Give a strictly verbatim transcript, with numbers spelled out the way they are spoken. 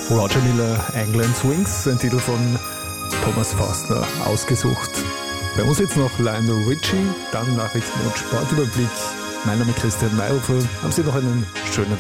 Roger Miller, England Swings, ein Titel von Thomas Forstner, ausgesucht. Bei uns jetzt noch Lionel Richie, dann Nachrichten und Sportüberblick. Mein Name ist Christian Mayhofer. Haben Sie noch einen schönen